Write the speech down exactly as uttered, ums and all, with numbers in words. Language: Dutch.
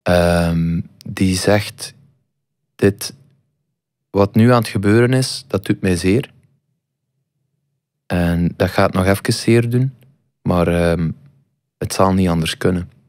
Um, die zegt, dit, wat nu aan het gebeuren is, dat doet mij zeer. En dat gaat nog even zeer doen, maar um, het zal niet anders kunnen.